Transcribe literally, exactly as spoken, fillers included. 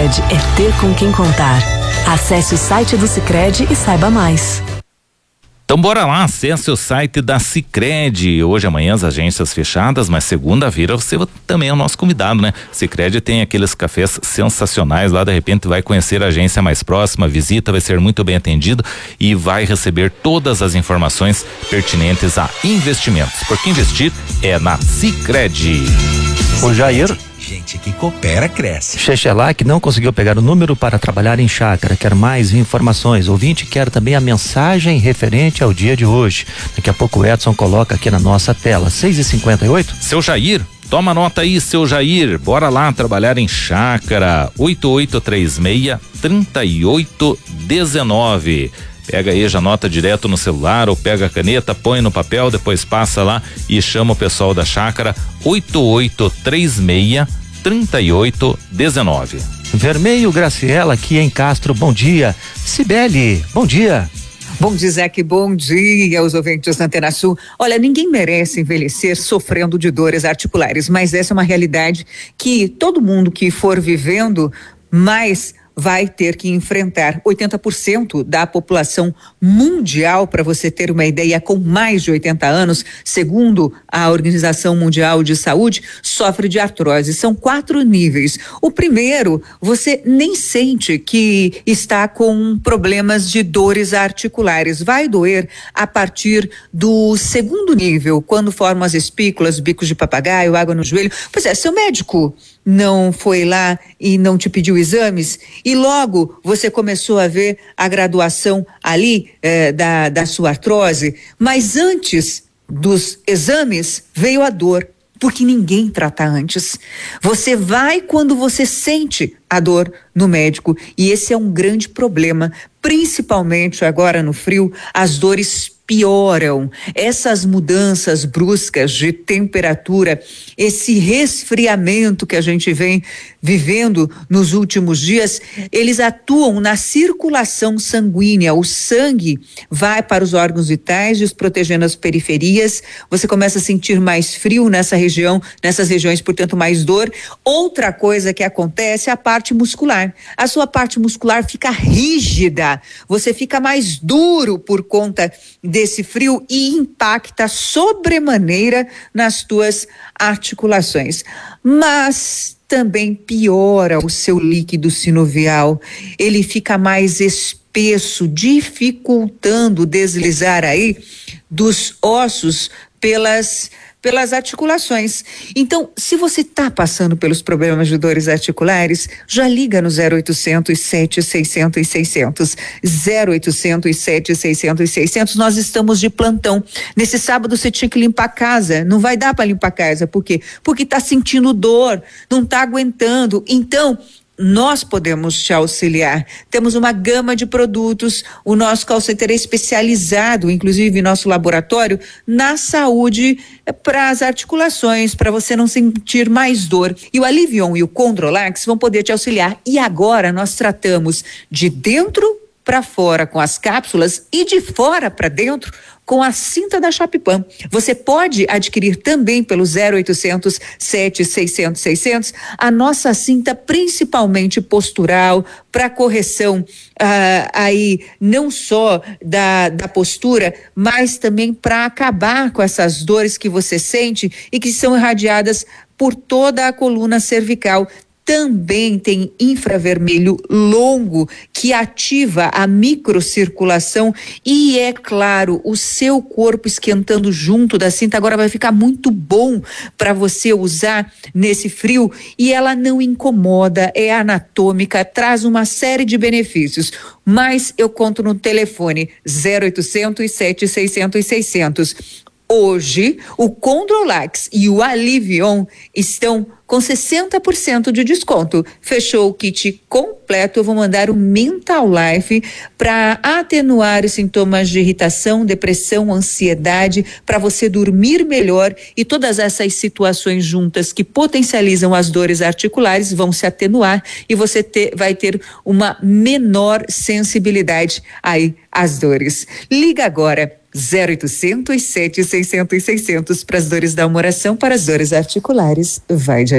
Sicredi é ter com quem contar. Acesse o site do Sicredi e saiba mais. Então bora lá, acesse o site da Sicredi. Hoje, amanhã as agências fechadas, mas segunda-feira você também é o nosso convidado, né? Sicredi tem aqueles cafés sensacionais lá, de repente vai conhecer a agência mais próxima, visita, vai ser muito bem atendido e vai receber todas as informações pertinentes a investimentos, porque investir é na Sicredi. Ô Jair, gente que coopera cresce. Xexelac não conseguiu pegar o número para trabalhar em chácara, quer mais informações. Ouvinte quer também a mensagem referente ao dia de hoje. Daqui a pouco o Edson coloca aqui na nossa tela. seis e cinquenta e oito. Seu Jair, toma nota aí, seu Jair. Bora lá trabalhar em chácara. oito oito três seis, três oito um nove. Pega aí, já anota direto no celular ou pega a caneta, põe no papel, depois passa lá e chama o pessoal da chácara. Oito oito três seis, três oito um nove. Vermelho Graciela aqui em Castro, bom dia. Cibele, bom dia. Bom dia, Zé, bom dia aos ouvintes da Antena Sul. Olha, ninguém merece envelhecer sofrendo de dores articulares, mas essa é uma realidade que todo mundo que for vivendo mais vai ter que enfrentar. oitenta por cento da população mundial, para você ter uma ideia, com mais de oitenta anos, segundo a Organização Mundial de Saúde, sofre de artrose. São quatro níveis. O primeiro, você nem sente que está com problemas de dores articulares. Vai doer a partir do segundo nível, quando formam as espículas, bicos de papagaio, água no joelho. Pois é, seu médico não foi lá e não te pediu exames, e logo você começou a ver a graduação ali eh, da, da sua artrose, mas antes dos exames veio a dor, porque ninguém trata antes. Você vai quando você sente a dor no médico, e esse é um grande problema, principalmente agora no frio, as dores pioram. Essas mudanças bruscas de temperatura, esse resfriamento que a gente vem vivendo nos últimos dias, eles atuam na circulação sanguínea. O sangue vai para os órgãos vitais, desprotegendo as periferias. Você começa a sentir mais frio nessa região, nessas regiões, portanto, mais dor. Outra coisa que acontece é a parte muscular. A sua parte muscular fica rígida, você fica mais duro por conta desse frio e impacta sobremaneira nas tuas articulações. Mas também piora o seu líquido sinovial. Ele fica mais espesso, dificultando o deslizar aí dos ossos pelas pelas articulações. Então, se você está passando pelos problemas de dores articulares, já liga no zero oitocentos, sete seiscentos, seiscentos. zero oitocentos, sete seiscentos, seiscentos. Nós estamos de plantão. Nesse sábado você tinha que limpar a casa. Não vai dar para limpar a casa. Por quê? Porque está sentindo dor, não está aguentando. Então, nós podemos te auxiliar. Temos uma gama de produtos, o nosso call center é especializado, inclusive nosso laboratório, na saúde para as articulações, para você não sentir mais dor. E o Alivion e o Condrolax vão poder te auxiliar. E agora nós tratamos de dentro para fora com as cápsulas e de fora para dentro com a cinta da Shoppan. Você pode adquirir também pelo zero oitocentos, sete seiscentos, seiscentos a nossa cinta, principalmente postural, para correção ah, aí não só da, da postura, mas também para acabar com essas dores que você sente e que são irradiadas por toda a coluna cervical. Também tem infravermelho longo que ativa a microcirculação e, é claro, o seu corpo esquentando junto da cinta agora vai ficar muito bom para você usar nesse frio, e ela não incomoda, é anatômica, traz uma série de benefícios. Mas eu conto no telefone zero oitocentos, sete seiscentos, seiscentos. Hoje, o Condrolax e o Alivion estão com sessenta por cento de desconto. Fechou o kit completo. Eu vou mandar o Mental Life para atenuar os sintomas de irritação, depressão, ansiedade, para você dormir melhor, e todas essas situações juntas que potencializam as dores articulares vão se atenuar e você ter, vai ter uma menor sensibilidade aí às dores. Liga agora. zero oitocentos, sete seiscentos, seiscentos para as dores da humoração, para as dores articulares. Vai de